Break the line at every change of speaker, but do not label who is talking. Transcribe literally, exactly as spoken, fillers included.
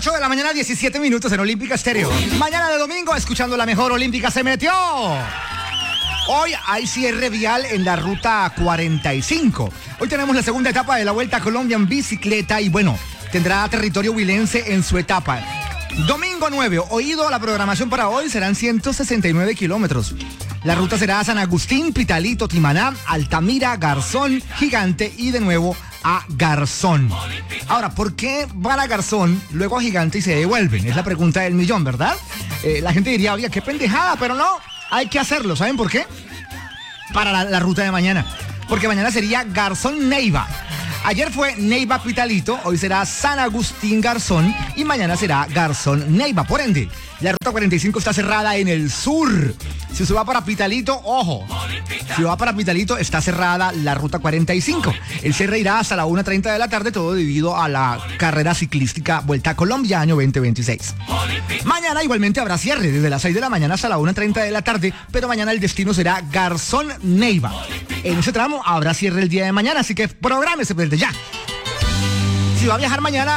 ocho de la mañana, diecisiete minutos en Olímpica Estéreo. Mañana de domingo, escuchando la mejor Olímpica se metió. Hoy hay cierre vial en la ruta cuarenta y cinco. Hoy tenemos la segunda etapa de la Vuelta a Colombia en bicicleta y bueno, tendrá territorio huilense en su etapa. Domingo nueve, oído la programación para hoy, serán ciento sesenta y nueve kilómetros. La ruta será San Agustín, Pitalito, Timaná, Altamira, Garzón, Gigante y de nuevo a Garzón. Ahora, ¿por qué van a Garzón, luego a Gigante y se devuelven? Es la pregunta del millón, ¿verdad? Eh, la gente diría, oye, qué pendejada, pero no, hay que hacerlo. ¿Saben por qué? Para la, la ruta de mañana. Porque mañana sería Garzón-Neiva. Ayer fue Neiva-Pitalito, hoy será San Agustín-Garzón y mañana será Garzón-Neiva. Por ende, la ruta cuarenta y cinco está cerrada en el sur. Si se va para Pitalito, ojo, si va para Pitalito está cerrada la ruta cuarenta y cinco. El cierre irá hasta la una treinta de la tarde, todo debido a la carrera ciclística Vuelta a Colombia año veinte veintiséis. Mañana igualmente habrá cierre desde las seis de la mañana hasta la una treinta de la tarde, pero mañana el destino será Garzón-Neiva. En ese tramo habrá cierre el día de mañana, así que prográmese desde ya. Si va a viajar mañana,